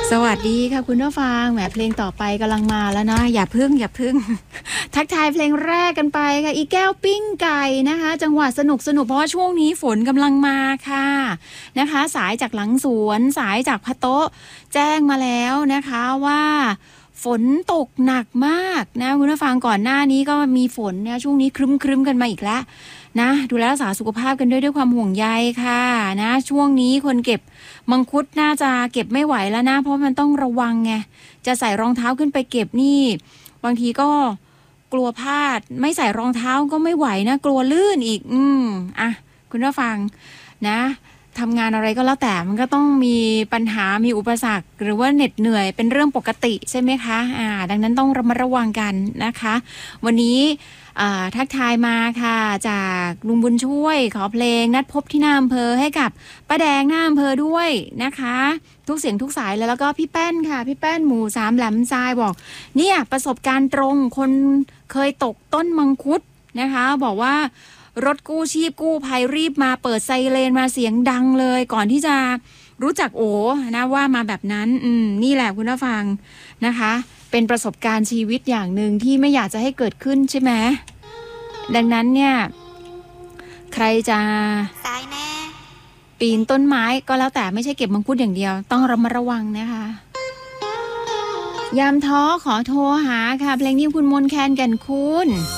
สวัสดีค่ะคุณผู้ฟังแหมเพลงต่อไปกำลังมาแล้วนะอย่าพึ่ง ทักทายเพลงแรกกันไปค่ะอีแก้วปิ้งไก่นะคะจังหวะสนุกเพราะว่าช่วงนี้ฝนกำลังมาค่ะนะคะสายจากหลังสวนสายจากพะโต๊ะแจ้งมาแล้วนะคะว่าฝนตกหนักมากนะคุณผู้ฟังก่อนหน้านี้ก็มีฝนนะช่วงนี้ครึ้มกันมาอีกแล้วนะดูแลรักษาสุขภาพกันด้วยความห่วงใยค่ะนะช่วงนี้คนเก็บมังคุดน่าจะเก็บไม่ไหวแล้วนะเพราะมันต้องระวังไงจะใส่รองเท้าขึ้นไปเก็บนี่บางทีก็กลัวพลาดไม่ใส่รองเท้าก็ไม่ไหวนะกลัวลื่นอีกอ่ะคุณผู้ฟังนะทำงานอะไรก็แล้วแต่มันก็ต้องมีปัญหามีอุปสรรคหรือว่าเหน็ดเหนื่อยเป็นเรื่องปกติใช่ไหมคะดังนั้นต้องระมัดระวังกันนะคะวันนี้ทักทายมาค่ะจากลุงบุญช่วยขอเพลงนัดพบที่หน้าอำเภอให้กับป้าแดงหน้าอำเภอด้วยนะคะทุกเสียงทุกสายแล้วก็พี่แป้นค่ะพี่แป้นหมู่3แหลมทรายบอกเนี่ยประสบการณ์ตรงคนเคยตกต้นมังคุดนะคะบอกว่ารถกู้ชีพกู้ภัยรีบมาเปิดไซเรนมาเสียงดังเลยก่อนที่จะรู้จักโอนะว่ามาแบบนั้นนี่แหละคุณผู้ฟังนะคะเป็นประสบการณ์ชีวิตอย่างหนึ่งที่ไม่อยากจะให้เกิดขึ้นใช่ไหมดังนั้นเนี่ยใครจะปีนต้นไม้ก็แล้วแต่ไม่ใช่เก็บมังคุดอย่างเดียวต้องระมัดระวังนะคะยามท้อขอโทรหาค่ะเพลงนี้คุณมนต์แคนแก่นคุณ